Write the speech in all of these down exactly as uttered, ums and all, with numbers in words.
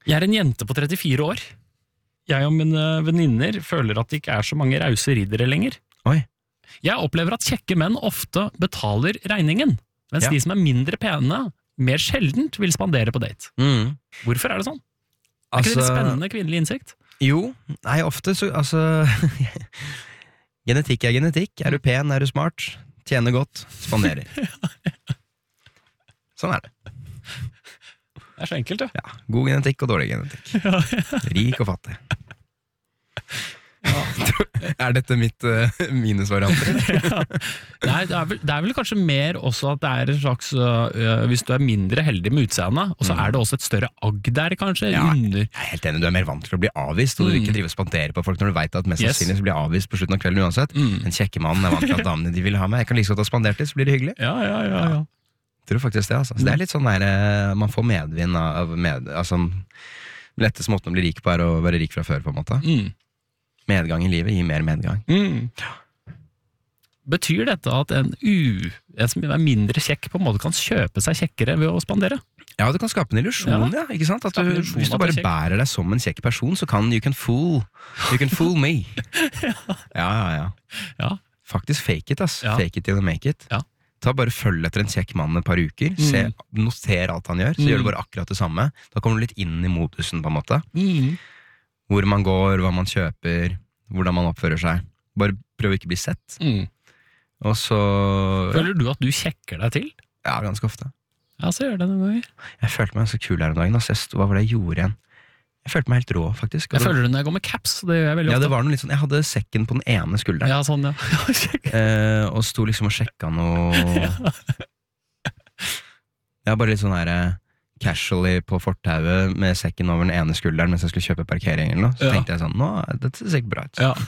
Jeg er en jente på trettifire år. Jeg og mine venninner føler at det ikke er så mange rause riddere lenger. Oi. Jeg opplever at kjekke menn ofte betaler regningen, mens Ja. de som er mindre pene, mer sjeldent vil spandere på date. Mm. Hvorfor er det sånn? Er ikke det litt spennende kvinnelig innsikt? Jo, nei, ofte så, altså genetikk er genetikk. Er du pen, er du smart, tjener godt, spanderer. Sånn er det. Det er så enkelt, ja. Ja, god genetikk og dårlig genetikk. Rik og fattig. Ja. Er dette mitt uh, minusvarianter? Ja. Nei, det er, vel, det er vel kanskje mer også at det er en slags uh, hvis du er mindre heldig med utseendet, og så Mm. er det også et større agg der kanskje, Ja, under. jeg er helt enig, du er mer vant til å bli avvist, og du Mm. ikke driver og spandere på folk når du vet at mest Yes. sannsynlig så blir avvist på slutten av kvelden uansett. Mm. En kjekke mann er vant til at damene de vil ha meg. Jeg kan like så godt ha spandert det, så blir det hyggelig. Ja, ja, ja, ja. Jeg tror faktisk det, altså. Så det er litt sånn der, eh, man får medvind av med, altså, letteste måten å bli rik på er å være rik fra før, på en måte. Mm. Medgang i livet gir mer medgang. Mm. Betyr dette at en, u, en som er mindre kjekk på en måte kan kjøpe seg kjekkere ved å spandere? Ja, det kan skape en illusjon, ja, ikke sant? At Skape en du, illusjon hvis du at bare du er kjekk. bærer deg som en kjekk person, så kan you can fool, you can fool me. Ja, ja, ja. Ja. Faktisk fake it, ass. Ja. Fake it till you make it. Ja. Ta bare følg etter en kjekk mann et par uker, se, noter alt han gjør, så Mm. gjør du bare akkurat det samme. Da kommer du litt inn i modusen, på en måte. Mm. Hvor man går, hva man kjøper, hvordan man oppfører seg. Bare prøv å ikke bli sett. Mm. Og så... Føler du at du kjekker deg til? Ja, ganske ofte. Ja, så gjør det noen ganger. Jeg følte meg så kul her om dagen, altså. Jeg sto, hva var det jeg gjorde igjen? Jeg følte meg helt rå, faktisk. Jeg føler det når jeg går med caps, det gjør jeg veldig Ja, ofte. det var noe litt sånn, jeg hadde sekken på den ene skulderen, Ja, sånn, ja. eh, og sto liksom og sjekka noe... Jeg var bare litt sånn her eh, casually på fortauet med sekken over den ene skulderen mens jeg skulle kjøpe parkering eller noe. Så Ja. tenkte jeg sånn, nå, dette ser ikke bra ut. Ja.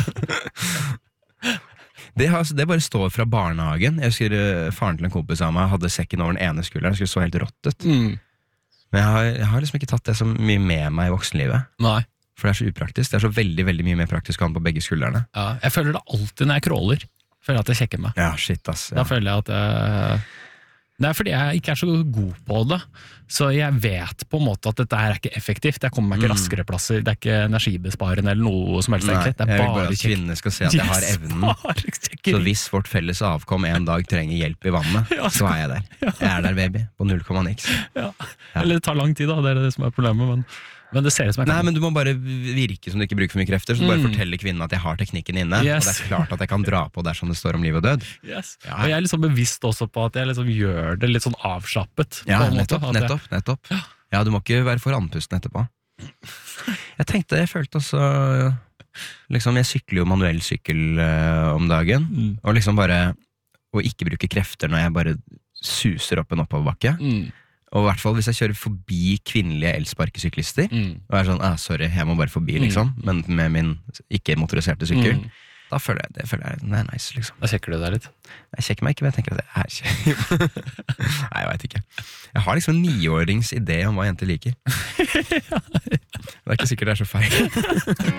Det, har, det bare står fra barnehagen. Jeg husker eh, faren til en kompis av meg hadde sekken over den ene skulderen. Det skulle så helt rått ut. Mm. Men jeg har, jeg har liksom ikke tatt det så mye med meg i voksenlivet. Nei. For det er så upraktisk. Det er så veldig, veldig mye mer praktisk å ha den på begge skuldrene. Ja, jeg føler det alltid når jeg crawler. Føler jeg at jeg kjekker meg. Ja, shit, ass. Ja. Da føler jeg at jeg... Det er fordi jeg ikke er så god på det, så jeg vet på en måte at dette her er ikke effektivt. Jeg kommer meg ikke Mm. raskere plasser, det er ikke energibesparende eller noe som helst. Nei, egentlig. Det jeg er vil bare bare at kjekk. kvinnene skal se at jeg har Yes, evnen. bare Så kjekkeri. hvis vårt felles avkom en dag trenger hjelp i vannet, Ja, så er jeg der. Jeg er der, baby. På null komma niks. Ja. Eller det tar lang tid, da. Det er det som er problemet, men, men det ser ut som jeg Nei, kan. men du må bare virke som du ikke bruker for mye krefter, så du bare Mm. forteller kvinnen at jeg har teknikken inne, Yes. og det er klart at jeg kan dra på dersom det står om liv og død. Yes. Ja. Og jeg er liksom bevisst også på at jeg liksom gjør det litt sånn avslappet. Ja, på en måte, nettopp, at jeg- nettopp, nettopp. Ja, du må ikke være for andpusten etterpå. Jeg tenkte, jeg følte også, liksom, jeg sykler jo manuell sykkel eh, om dagen, Mm. og liksom bare, å ikke bruke krefter når jeg bare suser opp en oppoverbakke. Mm. Og i hvert fall hvis jeg kjører forbi kvinnelige elsparkesyklister, Mm. og er sånn, ah, sorry, jeg må bare forbi, liksom, men med min ikke-motoriserte sykkel, Mm. da føler jeg, det føler jeg, det er nice, liksom. Da sjekker du deg litt. Jeg sjekker meg ikke, men jeg tenker at det er kjekk. Nei, jeg vet ikke. Jeg har liksom en niårings idé om hva jenter liker. Det er ikke sikkert det er så feil.